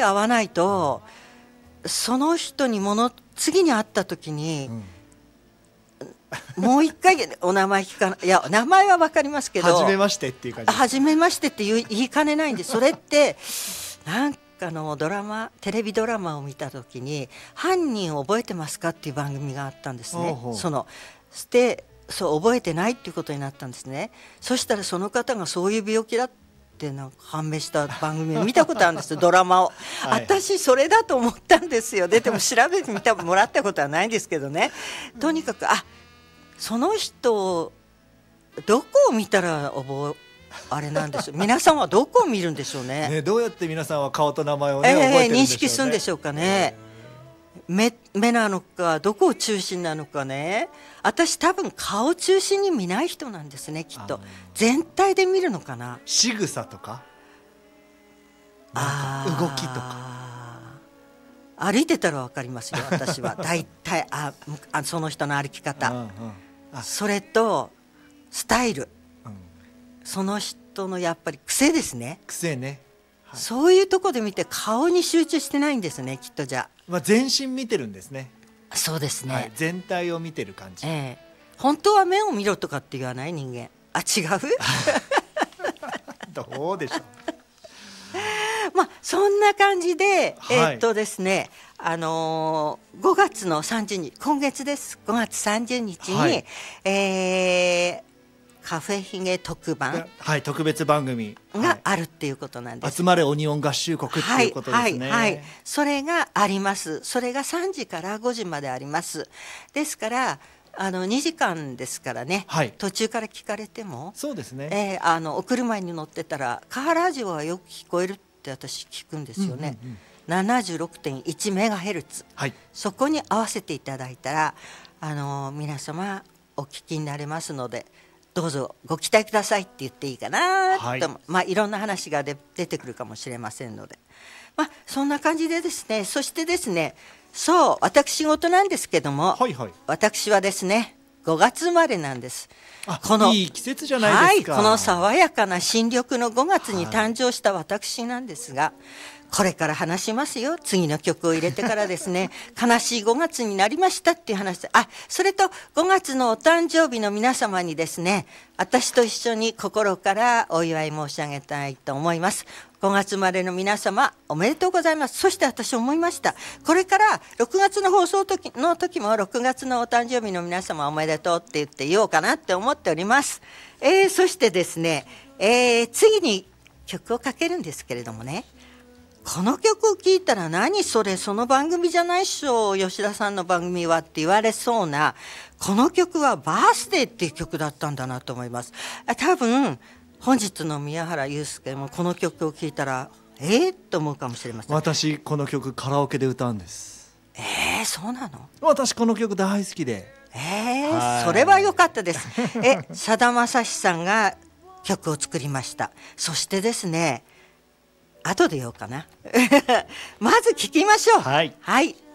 会わないとその人に次に会った時に、もう一回お名前聞かない、いや名前は分かりますけど初めましてっていう感じです。 初めましてって言いかねないんで、それってなんかのテレビドラマを見た時に犯人覚えてますかっていう番組があったんですね。そう覚えてないっていうことになったんですね。そしたらその方がそういう病気だってなんか判明した番組を見たことあるんですドラマを。私それだと思ったんですよ。でも調べてみてもらったことはないんですけどね。とにかくその人どこを見たらあれなんですよ。皆さんはどこを見るんでしょうね。 どうやって皆さんは顔と名前を覚えてるんでしょうね。認識するんでしょうかね。目なのかどこを中心なのかね。私多分顔中心に見ない人なんですね、きっと。全体で見るのかな。 仕草とかなんか動きとか歩いてたら分かりますよ私は。だいたいその人の歩き方、それとスタイル、その人のやっぱり癖ですね。 癖ね、 そういうところで見て顔に集中してないんですね、きっと。じゃあ、 全身見てるんですね。 そうですね、 全体を見てる感じ、 本当は目を見ろとかって言わない人間。違うどうでしょうそんな感じで、ですね、5月の30日、今月です。5月30日に、カフェヒゲ特番、 特別番組があるっていうことなんです。 集まれオニオン合衆国っていうことですね。 それがあります。それが3時から5時まであります。ですから2時間ですからね、途中から聞かれても、 そうですね、 お車に乗ってたらカハラジオはよく聞こえるって私聞くんですよね。76.1 メガヘルツ、そこに合わせていただいたら皆様お聞きになれますので、どうぞご期待くださいって言っていいかなと、いろんな話が出てくるかもしれませんので、そんな感じでですね。そしてですね、そう私事なんですけども、私はですね5月生まれなんです。 いい季節じゃないですか。 この爽やかな新緑の5月に誕生した私なんですが、これから話しますよ。次の曲を入れてからですね悲しい5月になりましたっていう話で、それと5月のお誕生日の皆様にですね、私と一緒に心からお祝い申し上げたいと思います。5月生まれの皆様おめでとうございます。そして私思いました。これから6月の放送の時も6月のお誕生日の皆様おめでとうって言おうかなって思っております。そしてですね、次に曲をかけるんですけれどもね、この曲を聴いたら何それ、その番組じゃないっしょ吉田さんの番組はって言われそうな、この曲はバースデーっていう曲だったんだなと思います。多分本日の宮原祐介もこの曲を聴いたらと思うかもしれません。 私この曲カラオケで歌うんです。 そうなの？ 私この曲大好きで、 それは良かったです。さだまさしさんが曲を作りました。そしてですね、後で言おうかなまず聞きましょう。